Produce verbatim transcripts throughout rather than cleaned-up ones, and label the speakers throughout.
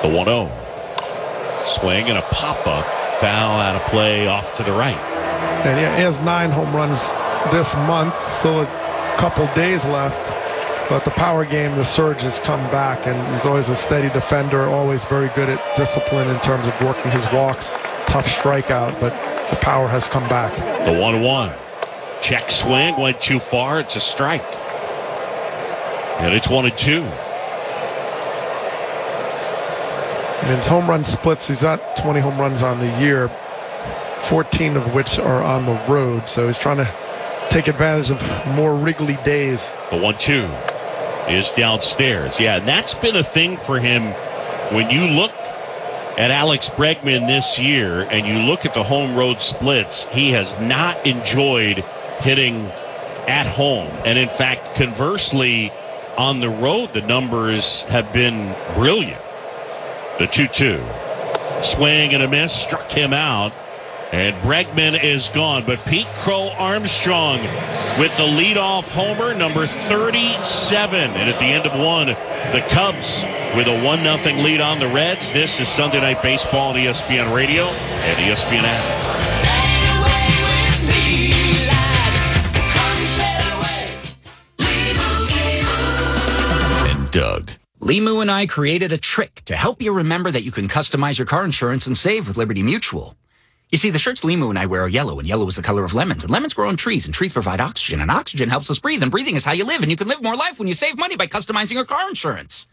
Speaker 1: The one oh. Swing and a pop-up. Foul out of play off to the right.
Speaker 2: And he has nine home runs this month. Still a couple days left. But the power game, the surge has come back. And he's always a steady defender. Always very good at discipline in terms of working his walks. Tough strikeout. But the power has come back.
Speaker 1: The one one. Check swing. Went too far. It's a strike. And it's one and two.
Speaker 2: I mean, his home run splits, he's got twenty home runs on the year, fourteen of which are on the road. So he's trying to take advantage of more Wrigley days.
Speaker 1: The one two is downstairs. Yeah, and that's been a thing for him. When you look at Alex Bregman this year and you look at the home road splits, he has not enjoyed hitting at home. And in fact, conversely, on the road, the numbers have been brilliant. The two two. Swing and a miss. Struck him out. And Bregman is gone. But Pete Crow Armstrong with the leadoff homer, number thirty-seven. And at the end of one, the Cubs with a one nothing lead on the Reds. This is Sunday Night Baseball on E S P N Radio and E S P N app.
Speaker 3: Doug. Limu and I created a trick to help you remember that you can customize your car insurance and save with Liberty Mutual. You see, the shirts Limu and I wear are yellow, and yellow is the color of lemons. And lemons grow on trees, and trees provide oxygen, and oxygen helps us breathe, and breathing is how you live, and you can live more life when you save money by customizing your car insurance.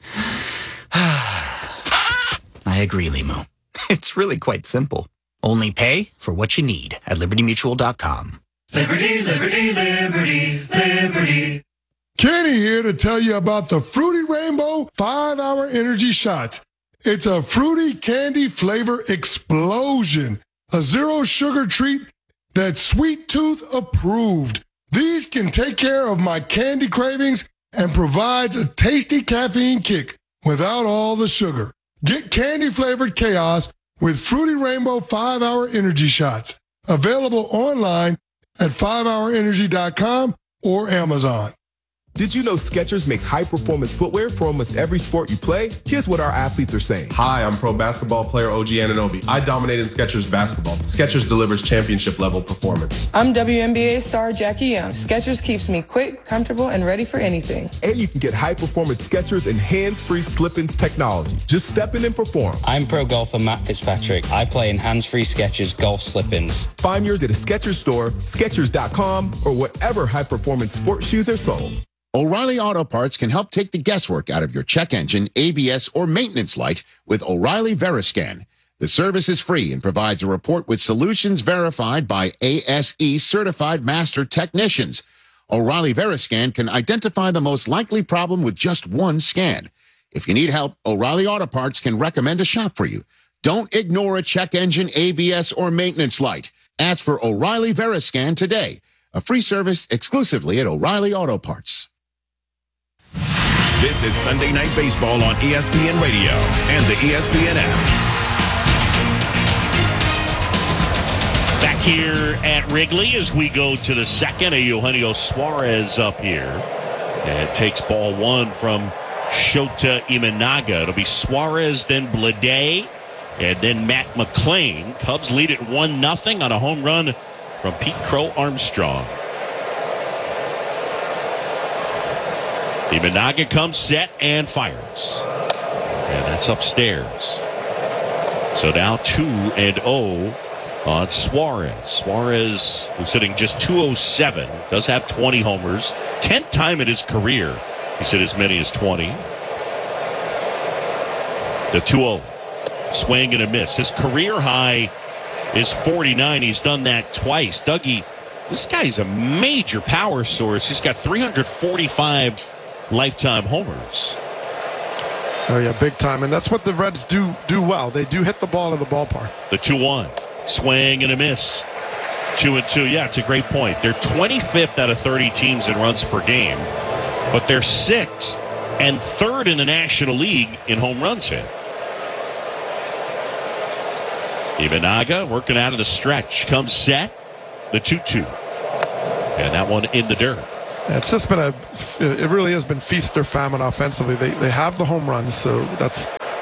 Speaker 3: I agree, Limu. It's really quite simple. Only pay for what you need at liberty mutual dot com.
Speaker 4: Liberty, liberty, liberty, liberty.
Speaker 5: Kenny here to tell you about the Fruity Rainbow five hour Energy Shots. It's a fruity candy flavor explosion. A zero sugar treat that's Sweet Tooth approved. These can take care of my candy cravings and provides a tasty caffeine kick without all the sugar. Get candy flavored chaos with Fruity Rainbow five hour Energy Shots. Available online at five hour energy dot com or Amazon.
Speaker 6: Did you know Skechers makes high-performance footwear for almost every sport you play? Here's what our athletes are saying.
Speaker 7: Hi, I'm pro basketball player O G Anunoby. I dominate in Skechers basketball. Skechers delivers championship-level performance.
Speaker 8: I'm W N B A star Jackie Young. Skechers keeps me quick, comfortable, and ready for anything.
Speaker 6: And you can get high-performance Skechers and hands-free slip-ins technology. Just step in and perform.
Speaker 9: I'm pro golfer Matt Fitzpatrick. I play in hands-free Skechers golf slip-ins.
Speaker 6: Find yours at a Skechers store, Skechers dot com, or whatever high-performance sports shoes are sold.
Speaker 10: O'Reilly Auto Parts can help take the guesswork out of your check engine, A B S, or maintenance light with O'Reilly Veriscan. The service is free and provides a report with solutions verified by A S E certified master technicians. O'Reilly Veriscan can identify the most likely problem with just one scan. If you need help, O'Reilly Auto Parts can recommend a shop for you. Don't ignore a check engine, A B S, or maintenance light. Ask for O'Reilly Veriscan today. A free service exclusively at O'Reilly Auto Parts.
Speaker 3: This is Sunday Night Baseball on E S P N Radio and the E S P N app.
Speaker 1: Back here at Wrigley as we go to the second. Eugenio Suarez up here. And takes ball one from Shota Imanaga. It'll be Suarez, then Bleday, and then Matt McClain. Cubs lead at one nothing on a home run from Pete Crow Armstrong. Imanaga comes set and fires. And that's upstairs. So now two and oh on Suarez. Suarez, who's hitting just two oh seven, does have twenty homers. tenth time in his career he's hit as many as twenty. The two oh. Swing and a miss. His career high is forty-nine. He's done that twice. Dougie, this guy's a major power source. He's got three hundred forty-five lifetime homers.
Speaker 2: Oh, yeah, big time. And that's what the Reds do do well. They do hit the ball in the ballpark.
Speaker 1: The two one. Swing and a miss. Two and two. Yeah, it's a great point. They're twenty-fifth out of thirty teams in runs per game, but they're sixth and third in the National League in home runs hit. Imanaga working out of the stretch. Comes set. The two two. And that one in the dirt.
Speaker 2: It's just been a, it really has been feast or famine offensively. They they have the home runs, so that's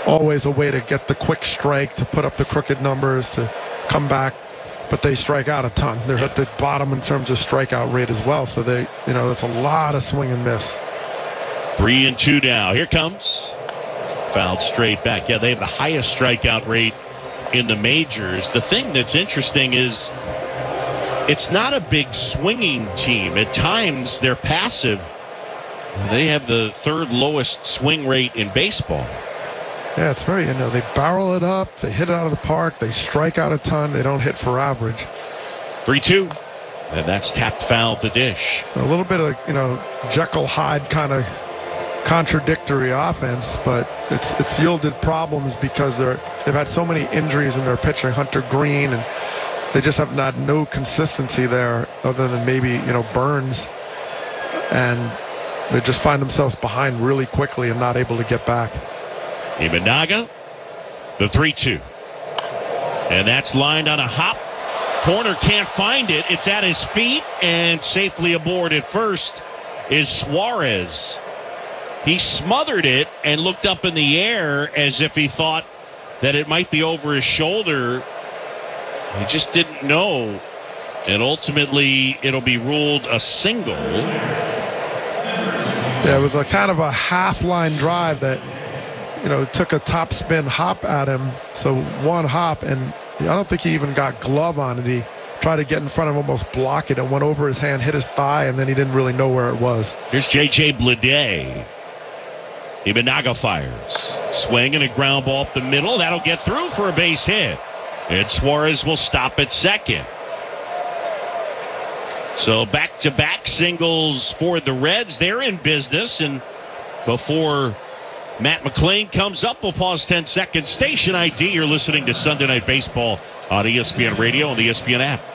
Speaker 2: always a way to get the quick strike, to put up the crooked numbers, to come back. But they strike out a ton. They're at the bottom in terms of strikeout rate as well. So they, you know, that's a lot of swing and miss.
Speaker 1: Three and two now. Here comes. Fouled straight back. Yeah, they have the highest strikeout rate in the majors. The thing that's interesting is it's not a big swinging team. At times, they're passive. They have the third lowest swing rate in baseball.
Speaker 2: Yeah, it's very, you know, they barrel it up, they hit it out of the park, they strike out a ton, they don't hit for average.
Speaker 1: three two. And that's tapped foul at the dish.
Speaker 2: So a little bit of, you know, Jekyll Hyde kind of contradictory offense, but it's it's yielded problems because they're they've had so many injuries in their pitching. Hunter Green, and they just have not no consistency there other than maybe, you know, Burns, and they just find themselves behind really quickly and not able to get back.
Speaker 1: Imanaga, the three two. And that's lined on a hop. Corner can't find it. It's at his feet and safely aboard at first is Suarez. He smothered it and looked up in the air as if he thought that it might be over his shoulder. He just didn't know. And ultimately, it'll be ruled a single.
Speaker 2: Yeah, it was a kind of a half-line drive that, you know, took a top spin hop at him. So one hop, and I don't think he even got glove on it. He tried to get in front of him, almost block it, and went over his hand, hit his thigh, and then he didn't really know where it was.
Speaker 1: Here's J J Bleday. Imanaga fires. Swing and a ground ball up the middle. That'll get through for a base hit. And Suarez will stop at second. So back-to-back singles for the Reds. They're in business, and before Matt McLain comes up, we'll pause ten seconds. Station I D, you're listening to Sunday Night Baseball on E S P N Radio and the E S P N app.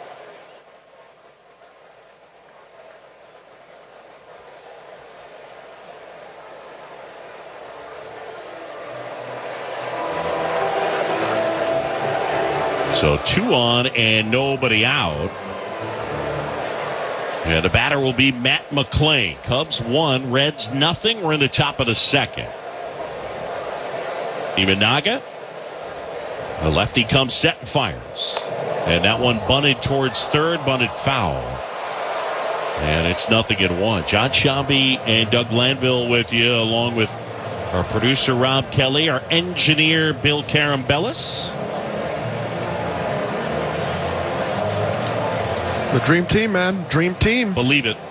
Speaker 1: So two on and nobody out. Yeah, the batter will be Matt McLain. Cubs one, Reds nothing. We're in the top of the second. Imanaga. The lefty comes set and fires. And that one bunted towards third, bunted foul. And it's nothing at one. John Shambi and Doug Lanville with you, along with our producer Rob Kelly, our engineer Bill Carambellis.
Speaker 2: The dream team, man. Dream team.
Speaker 1: Believe it.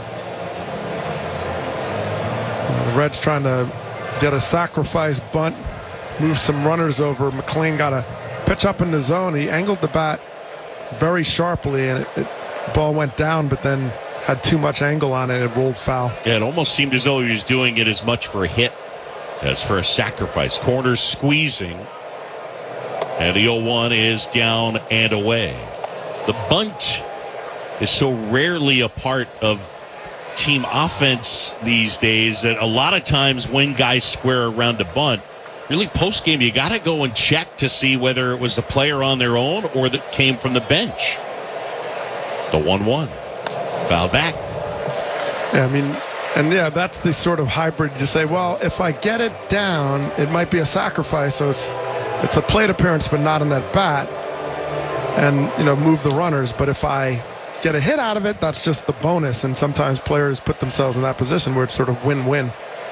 Speaker 2: The Reds trying to get a sacrifice bunt, move some runners over. McLain got a pitch up in the zone. He angled the bat very sharply, and it, it ball went down, but then had too much angle on it. It rolled foul.
Speaker 1: Yeah, it almost seemed as though he was doing it as much for a hit as for a sacrifice. Corners squeezing. And the oh one is down and away. The bunt is so rarely a part of team offense these days that a lot of times when guys square around a bunt, really post game you got to go and check to see whether it was the player on their own or that came from the bench. The one one. Foul back.
Speaker 2: Yeah, I mean, and yeah, that's the sort of hybrid you say, well, if I get it down, it might be a sacrifice. So it's it's a plate appearance, but not an at bat, and, you know, move the runners. But if I get a hit out of it, that's just the bonus. And sometimes players put themselves in that position where it's sort of win-win.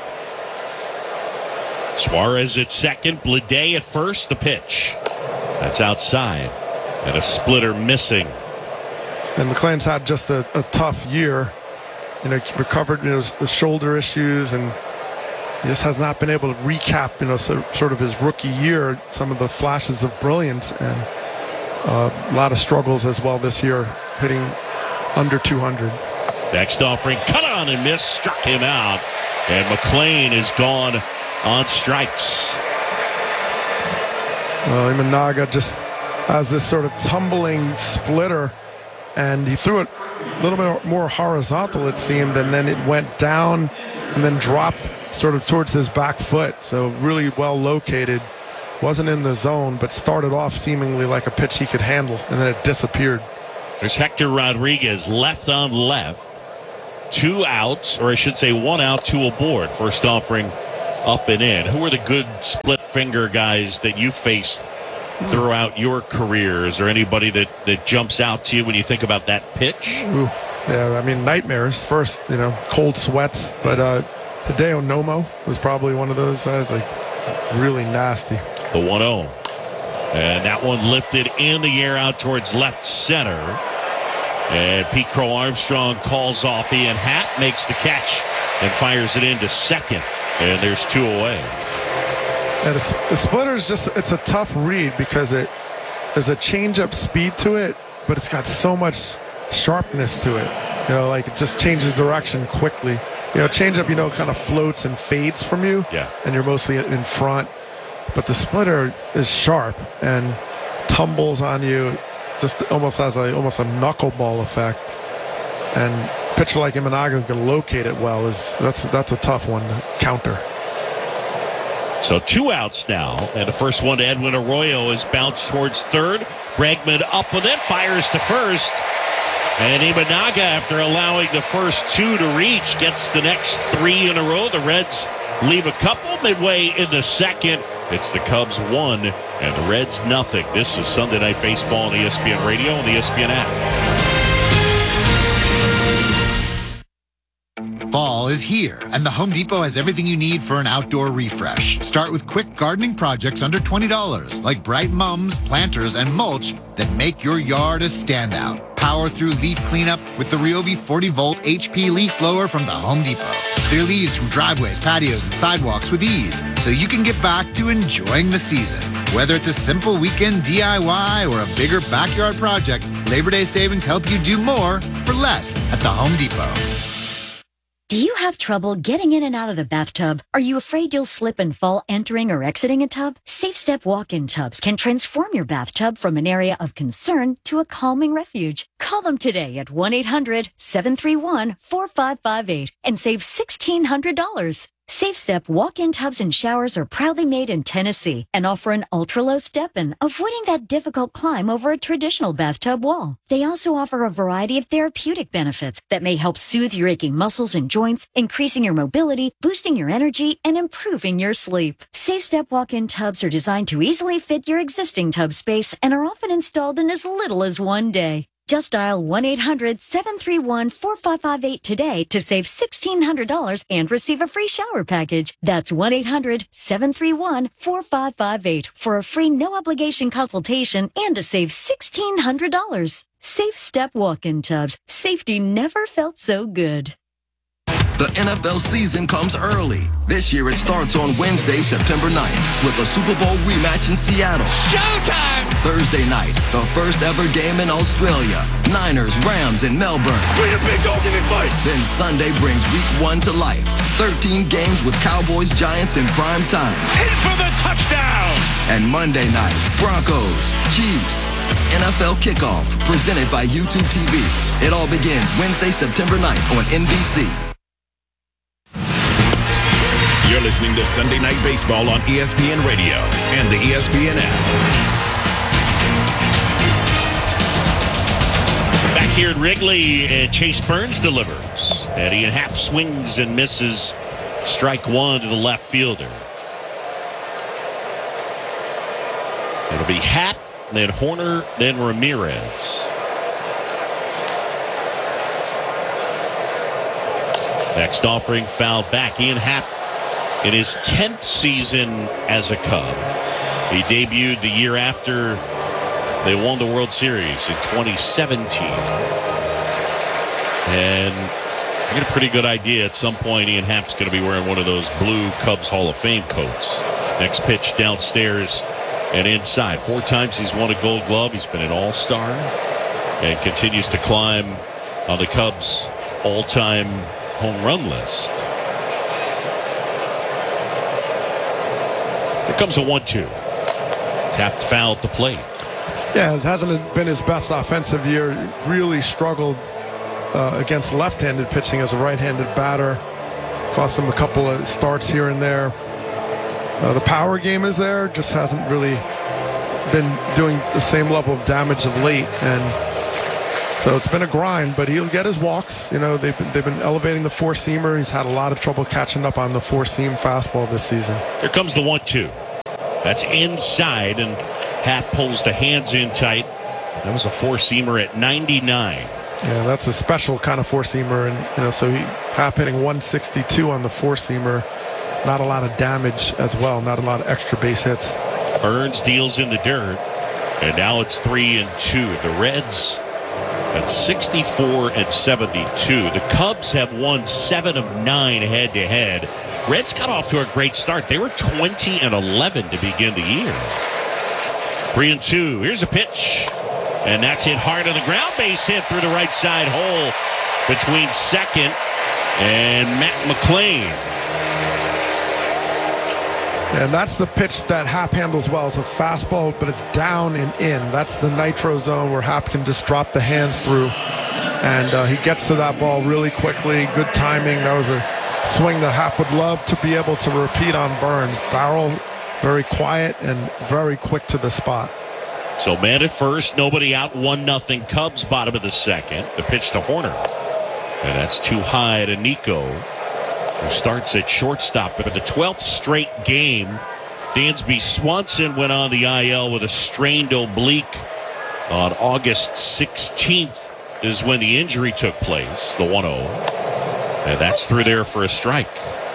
Speaker 1: Suarez at second, Bleday at first, the pitch. That's outside. And a splitter missing.
Speaker 2: And McLain's had just a, a tough year. You know, he's recovered, you know, the shoulder issues, and he just has not been able to recap, you know, so, sort of his rookie year, some of the flashes of brilliance, and uh, a lot of struggles as well this year, hitting under two hundred.
Speaker 1: Next offering, cut on and miss, struck him out. And McLain is gone on strikes.
Speaker 2: Well, Imanaga just has this sort of tumbling splitter, and he threw it a little bit more horizontal, it seemed, and then it went down and then dropped sort of towards his back foot. So really well located. Wasn't in the zone, but started off seemingly like a pitch he could handle, and then it disappeared.
Speaker 1: There's Hector Rodriguez, left on left. Two outs, or I should say one out, two aboard. First offering up and in. Who are the good split finger guys that you faced throughout your career? Is there anybody that, that jumps out to you when you think about that pitch?
Speaker 2: Ooh, yeah, I mean, nightmares first, you know, cold sweats. But uh, Hideo Nomo was probably one of those guys, like, really nasty.
Speaker 1: The one oh. And that one lifted in the air out towards left center. And Pete Crow Armstrong calls off. Ian Happ makes the catch and fires it into second. And there's two away.
Speaker 2: And it's, the splitter is just, it's a tough read because it there's a change-up speed to it, but it's got so much sharpness to it. You know, like it just changes direction quickly. You know, change-up, you know, kind of floats and fades from you.
Speaker 1: Yeah. And
Speaker 2: you're mostly in front. But the splitter is sharp and tumbles on you, just almost has a almost a knuckleball effect. And a pitcher like Imanaga who can locate it well is that's that's a tough one to counter.
Speaker 1: So two outs now, and the first one to Edwin Arroyo is bounced towards third. Bregman up with it, fires to first. And Imanaga, after allowing the first two to reach, gets the next three in a row. The Reds leave a couple midway in the second. It's the Cubs one and the Reds nothing. This is Sunday Night Baseball on E S P N Radio and the E S P N app.
Speaker 11: Fall is here, and the Home Depot has everything you need for an outdoor refresh. Start with quick gardening projects under twenty dollars, like bright mums, planters, and mulch that make your yard a standout. Power through leaf cleanup with the Ryobi forty volt H P leaf blower from the Home Depot. Clear leaves from driveways, patios, and sidewalks with ease, so you can get back to enjoying the season. Whether it's a simple weekend D I Y or a bigger backyard project, Labor Day savings help you do more for less at the Home Depot.
Speaker 12: Do you have trouble getting in and out of the bathtub? Are you afraid you'll slip and fall entering or exiting a tub? Safe Step walk-in tubs can transform your bathtub from an area of concern to a calming refuge. Call them today at one eight hundred seven three one four five five eight and save sixteen hundred dollars. Safe Step walk-in tubs and showers are proudly made in Tennessee and offer an ultra-low step-in, avoiding that difficult climb over a traditional bathtub wall. They also offer a variety of therapeutic benefits that may help soothe your aching muscles and joints, increasing your mobility, boosting your energy, and improving your sleep. Safe Step walk-in tubs are designed to easily fit your existing tub space and are often installed in as little as one day. Just dial one eight hundred seven three one four five five eight today to save sixteen hundred dollars and receive a free shower package. That's one eight hundred seven three one four five five eight for a free no-obligation consultation and to save sixteen hundred dollars. Safe Step walk-in tubs. Safety never felt so good.
Speaker 13: The N F L season comes early. This year it starts on Wednesday, September ninth, with a Super Bowl rematch in Seattle. Showtime! Thursday night, the first ever game in Australia. Niners, Rams in Melbourne. Be a big dog in the fight. Then Sunday brings week one to life. thirteen games with Cowboys, Giants in prime time. In for the touchdown! And Monday night, Broncos, Chiefs. N F L Kickoff, presented by YouTube T V. It all begins Wednesday, September ninth on N B C.
Speaker 14: You're listening to Sunday Night Baseball on E S P N Radio and the E S P N app.
Speaker 1: Back here at Wrigley, uh, Chase Burns delivers. And Ian Happ swings and misses. Strike one to the left fielder. It'll be Happ, then Horner, then Ramirez. Next offering fouled back. Ian Happ in his tenth season as a Cub. He debuted the year after they won the World Series in twenty seventeen. And I get a pretty good idea at some point Ian Happ's going to be wearing one of those blue Cubs Hall of Fame coats. Next pitch downstairs and inside. Four times he's won a Gold Glove. He's been an All-Star and continues to climb on the Cubs' all-time home run list. Here comes a one two. Tapped foul at the plate.
Speaker 2: Yeah, it hasn't been his best offensive year. Really struggled uh, against left-handed pitching as a right-handed batter. Cost him a couple of starts here and there. Uh, the power game is there, just hasn't really been doing the same level of damage of late. And So it's been a grind, but he'll get his walks. You know, they've been, they've been elevating the four-seamer. He's had a lot of trouble catching up on the four-seam fastball this season.
Speaker 1: Here comes the one two. That's inside, and Happ pulls the hands in tight. That was a four-seamer at ninety-nine.
Speaker 2: Yeah, that's a special kind of four-seamer, and you know, so he Happ hitting one sixty-two on the four-seamer. Not a lot of damage as well. Not a lot of extra base hits.
Speaker 1: Burns deals in the dirt, and now it's three and two. The Reds at sixty-four and seventy-two. The Cubs have won seven of nine head-to-head. Reds got off to a great start. They were twenty and eleven to begin the year. Three and two. Here's a pitch. And that's hit hard on the ground. Base hit through the right side hole between second and Matt McLean.
Speaker 2: And that's the pitch that Happ handles well. It's a fastball, but it's down and in. That's the nitro zone where Happ can just drop the hands through. And uh, he gets to that ball really quickly. Good timing. That was a swing that Happ would love to be able to repeat on Burns. Barrel, very quiet and very quick to the spot.
Speaker 1: So man at first, nobody out, one nothing. Cubs bottom of the second. The pitch to Horner. And that's too high to Nico, who starts at shortstop. But in the twelfth straight game, Dansby Swanson went on the I L with a strained oblique. On August sixteenth is when the injury took place, the one oh. And that's through there for a strike.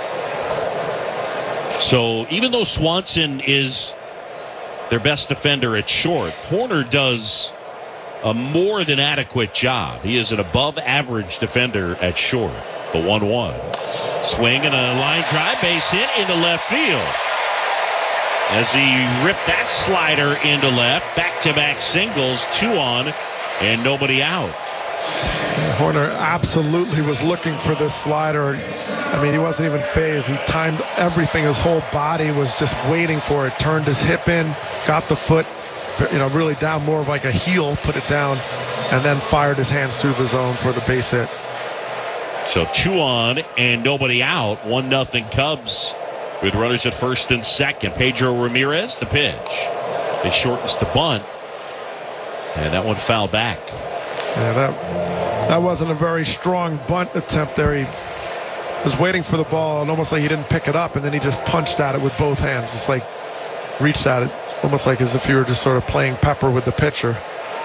Speaker 1: So even though Swanson is their best defender at short, Horner does a more than adequate job. He is an above average defender at short. The one one. Swing and a line drive, base hit into left field. As he ripped that slider into left, back-to-back singles, two on and nobody out.
Speaker 2: Horner absolutely was looking for this slider. I mean, he wasn't even phased. He timed everything. His whole body was just waiting for it. Turned his hip in, got the foot, you know, really down, more of like a heel, put it down, and then fired his hands through the zone for the base hit.
Speaker 1: So two on and nobody out. One nothing Cubs with runners at first and second. Pedro Ramirez, the pitch. It shortens to bunt. And that one fouled back.
Speaker 2: Yeah, that that wasn't a very strong bunt attempt there. He was waiting for the ball and almost like he didn't pick it up, and then he just punched at it with both hands. It's like reached at it, almost like as if you were just sort of playing pepper with the pitcher.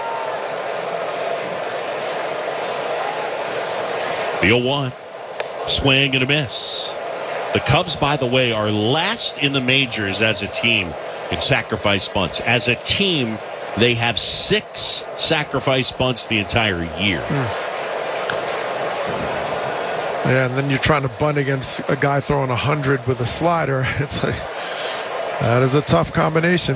Speaker 1: The oh one. Swing and a miss. The Cubs, by the way, are last in the majors as a team in sacrifice bunts. As a team, they have six sacrifice bunts the entire year.
Speaker 2: Mm. Yeah, and then you're trying to bunt against a guy throwing one hundred with a slider. It's like, that is a tough combination.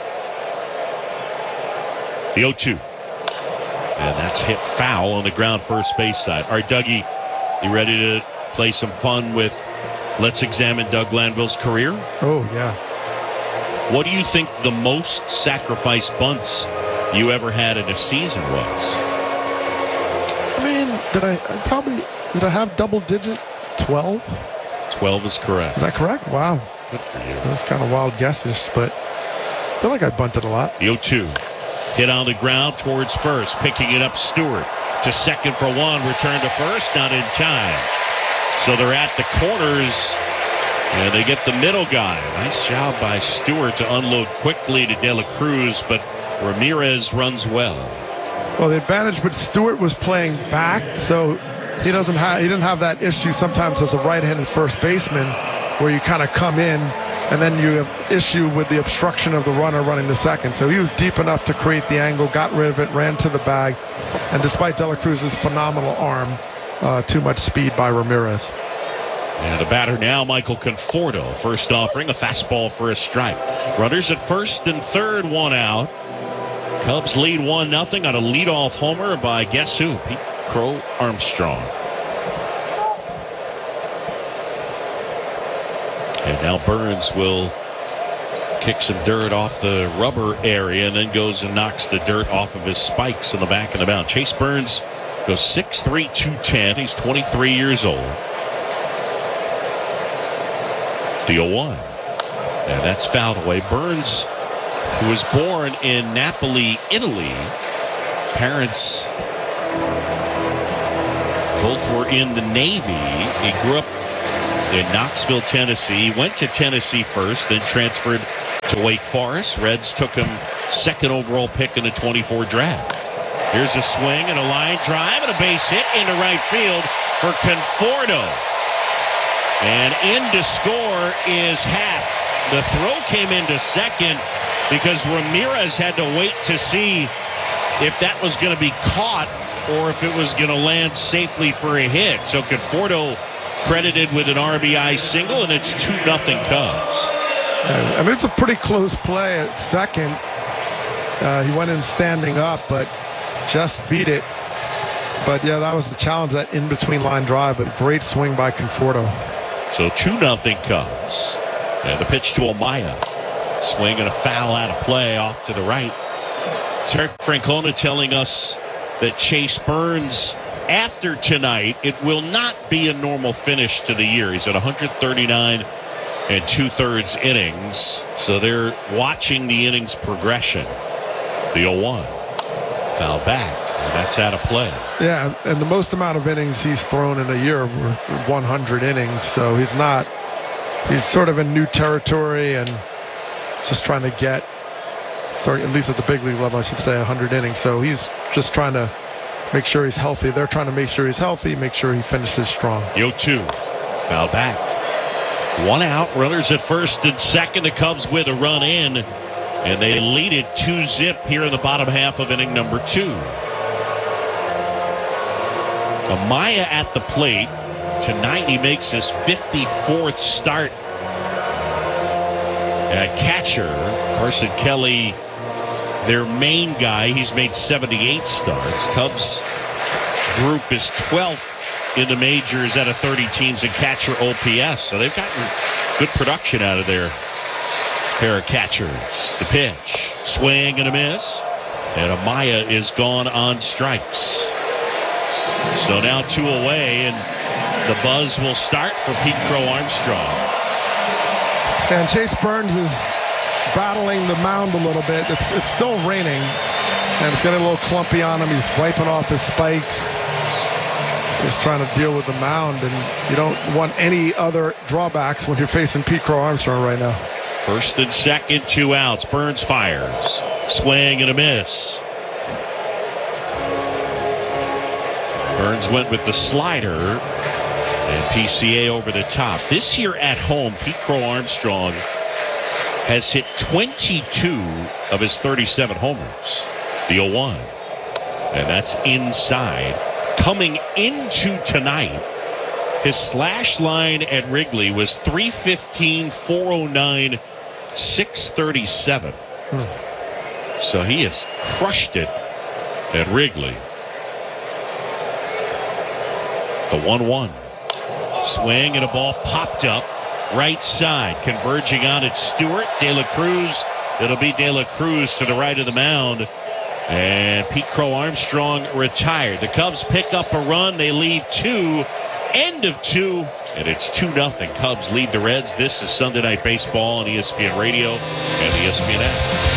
Speaker 1: The oh two. And that's hit foul on the ground first base side. All right, Dougie, you ready to play some fun with Let's Examine Doug Glanville's career?
Speaker 2: Oh, yeah.
Speaker 1: What do you think the most sacrifice bunts you ever had in a season was?
Speaker 2: I mean, did I, I probably, did I have double digit? twelve?
Speaker 1: twelve is correct.
Speaker 2: Is that correct? Wow.
Speaker 1: Good for you.
Speaker 2: That's kind of wild guesses, but I feel like I bunted a lot.
Speaker 1: The oh two. Hit on the ground towards first. Picking it up, Stewart. To second for one. Return to first. Not in time. So they're at the corners. And they get the middle guy. Nice job by Stewart to unload quickly to De La Cruz, but Ramirez runs well.
Speaker 2: Well, the advantage with Stewart was playing back, so he doesn't have he didn't have that issue sometimes as a right-handed first baseman, where you kind of come in and then you have issue with the obstruction of the runner running to second. So he was deep enough to create the angle, got rid of it, ran to the bag, and despite De La Cruz's phenomenal arm, uh, too much speed by Ramirez.
Speaker 1: And the batter now, Michael Conforto. First offering, a fastball for a strike. Runners at first and third, one out. Cubs lead one nothing on a leadoff homer by guess who? Pete Crow Armstrong. And now Burns will kick some dirt off the rubber area and then goes and knocks the dirt off of his spikes in the back of the mound. Chase Burns goes six three, two ten. He's twenty-three years old. The oh one. And that's fouled away. Burns, who was born in Napoli, Italy. Parents Both were in the Navy. He grew up in Knoxville, Tennessee. Went to Tennessee first, then transferred to Wake Forest. Reds took him second overall pick in the twenty-four draft. Here's a swing and a line drive and a base hit into right field for Conforto. And in to score is Happ. The throw came into second because Ramirez had to wait to see if that was going to be caught or if it was going to land safely for a hit. So Conforto credited with an R B I single, and it's two nothing Cubs.
Speaker 2: I mean, it's a pretty close play at second. Uh, he went in standing up, but just beat it. But, yeah, that was the challenge, that in-between line drive, but great swing by Conforto.
Speaker 1: So two nothing Cubs. And the pitch to Amaya. Swing and a foul out of play off to the right. Terry Francona telling us that Chase Burns, after tonight, it will not be a normal finish to the year. He's at one thirty-nine and two-thirds innings. So they're watching the innings progression. The oh one. Foul back. And that's out of play.
Speaker 2: Yeah, and the most amount of innings he's thrown in a year were one hundred innings. So he's not, he's sort of in new territory and just trying to get, sorry, at least at the big league level, I should say, one hundred innings. So he's just trying to make sure he's healthy. They're trying to make sure he's healthy, make sure he finishes strong.
Speaker 1: Yo two. Foul back. One out. Runners at first and second. The Cubs with a run in. And they lead it two zip here in the bottom half of inning number two. Amaya at the plate. Tonight he makes his fifty-fourth start at catcher. Carson Kelly, their main guy, he's made seventy-eight starts. Cubs group is twelfth in the majors out of thirty teams in catcher O P S. So they've gotten good production out of their pair of catchers. The pitch, swing and a miss. And Amaya is gone on strikes. So now two away, and the buzz will start for Pete Crow Armstrong.
Speaker 2: And Chase Burns is battling the mound a little bit. It's it's still raining, and it's getting a little clumpy on him. He's wiping off his spikes. Just trying to deal with the mound, and you don't want any other drawbacks when you're facing Pete Crow Armstrong right now.
Speaker 1: First and second, two outs. Burns fires. Swing and a miss. Burns went with the slider, and P C A over the top. This year at home, Pete Crow Armstrong has hit twenty-two of his thirty-seven homers. The oh one. And that's inside. Coming into tonight, his slash line at Wrigley was three fifteen, four oh nine, six thirty-seven. Hmm. So he has crushed it at Wrigley. The one one. Swing and a ball popped up. Right side. Converging on it, Stewart. De La Cruz. It'll be De La Cruz to the right of the mound. And Pete Crow Armstrong retired. The Cubs pick up a run. They leave two. End of two. And it's two nothing. Cubs lead the Reds. This is Sunday Night Baseball on E S P N Radio and the E S P N app.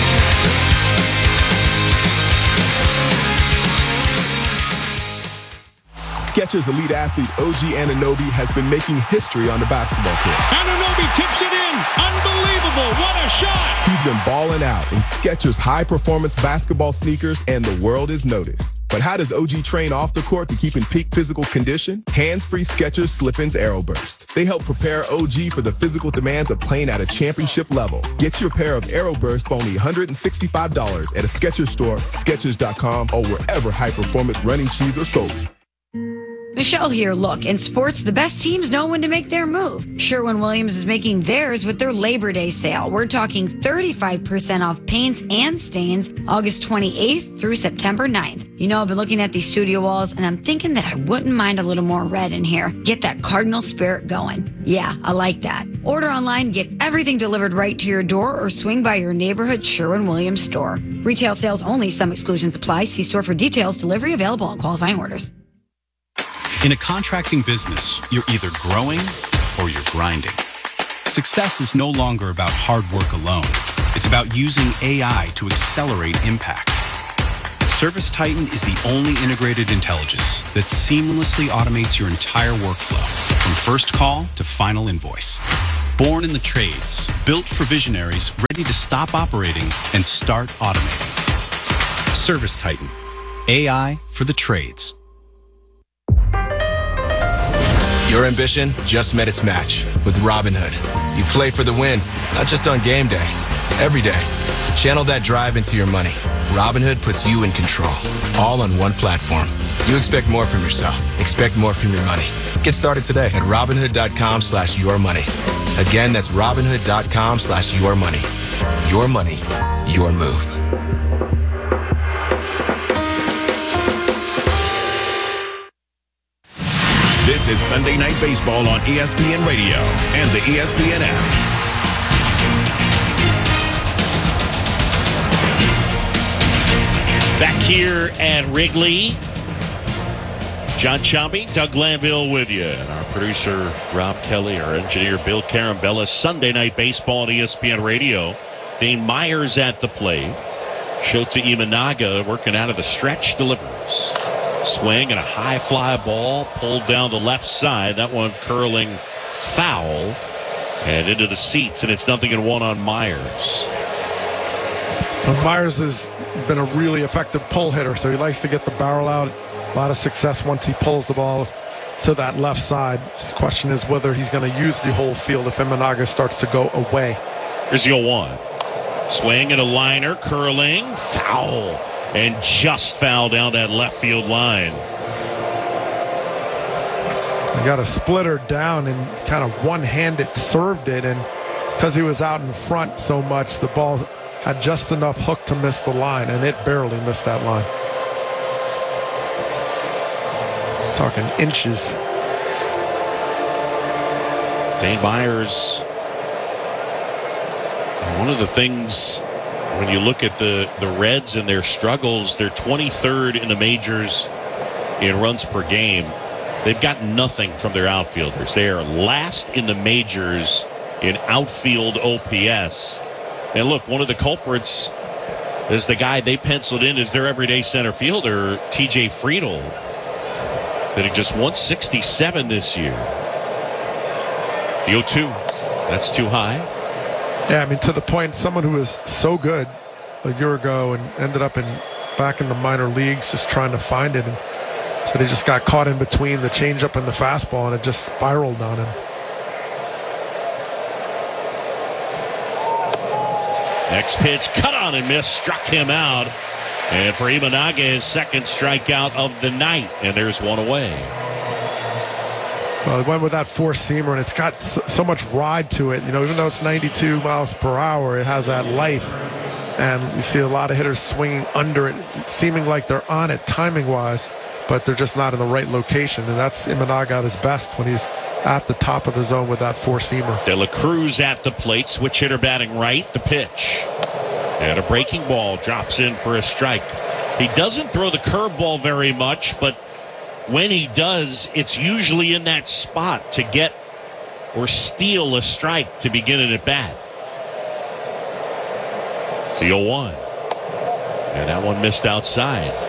Speaker 6: Skechers elite athlete O G Anunoby has been making history on the basketball court.
Speaker 15: Anunoby tips it in. Unbelievable. What a shot.
Speaker 6: He's been balling out in Skechers high-performance basketball sneakers, and the world is noticed. But how does O G train off the court to keep in peak physical condition? Hands-free Skechers Slip-ins Aeroburst. They help prepare O G for the physical demands of playing at a championship level. Get your pair of Aeroburst for only one hundred sixty-five dollars at a Skechers store, Skechers dot com, or wherever high-performance running shoes are sold.
Speaker 16: Michelle here. Look, in sports, the best teams know when to make their move. Sherwin-Williams is making theirs with their Labor Day sale. We're talking thirty-five percent off paints and stains August twenty-eighth through September ninth. You know, I've been looking at these studio walls, and I'm thinking that I wouldn't mind a little more red in here. Get that Cardinal spirit going. Yeah, I like that. Order online, get everything delivered right to your door, or swing by your neighborhood Sherwin-Williams store. Retail sales only. Some exclusions apply. See store for details. Delivery available on qualifying orders.
Speaker 17: In a contracting business, you're either growing or you're grinding. Success is no longer about hard work alone. It's about using A I to accelerate impact. Service Titan is the only integrated intelligence that seamlessly automates your entire workflow, from first call to final invoice. Born in the trades, built for visionaries ready to stop operating and start automating. Service Titan, A I for the trades.
Speaker 18: Your ambition just met its match with Robinhood. You play for the win, not just on game day, every day. Channel that drive into your money. Robinhood puts you in control, all on one platform. You expect more from yourself. Expect more from your money. Get started today at Robinhood.com slash your money. Again, that's Robinhood.com slash your money. Your money, your move.
Speaker 14: This is Sunday Night Baseball on E S P N Radio and the E S P N app.
Speaker 1: Back here at Wrigley, John Chambi, Doug Glanville with you, and our producer Rob Kelly, our engineer Bill Carambella. Sunday Night Baseball on E S P N Radio. Dane Myers at the plate. Shota Imanaga working out of the stretch, delivers. Swing and a high fly ball pulled down the left side. That one curling foul and into the seats, and it's nothing and one on Myers.
Speaker 2: Well, Myers has been a really effective pull hitter, so he likes to get the barrel out. A lot of success once he pulls the ball to that left side. The question is whether he's going to use the whole field if Imanaga starts to go away.
Speaker 1: Here's the oh one. Swing and a liner, curling, foul. And just foul down that left field line.
Speaker 2: He got a splitter down and kind of one-handed served it, and because he was out in front so much, the ball had just enough hook to miss the line, and it barely missed that line. Talking inches.
Speaker 1: Dane Myers. One of the things, when you look at the, the Reds and their struggles, they're twenty-third in the majors in runs per game. They've got nothing from their outfielders. They are last in the majors in outfield O P S. And look, one of the culprits is the guy they penciled in as their everyday center fielder, T J Friedl, hitting just one sixty-seven this year. The oh two, that's too high.
Speaker 2: Yeah, I mean, to the point, someone who was so good a year ago and ended up in back in the minor leagues just trying to find it. And so they just got caught in between the changeup and the fastball, and it just spiraled on him.
Speaker 1: Next pitch, cut on and miss, struck him out. And for Imanaga, his second strikeout of the night, and there's one away.
Speaker 2: Well, it went with that four-seamer, and it's got so much ride to it. You know, even though it's ninety-two miles per hour, it has that life. And you see a lot of hitters swinging under it, seeming like they're on it timing-wise, but they're just not in the right location. And that's Imanaga at his best when he's at the top of the zone with that four-seamer.
Speaker 1: De La Cruz at the plate, switch hitter batting right, the pitch. And a breaking ball drops in for a strike. He doesn't throw the curveball very much, but when he does, it's usually in that spot to get or steal a strike to begin an at-bat. The oh one. And that one missed outside.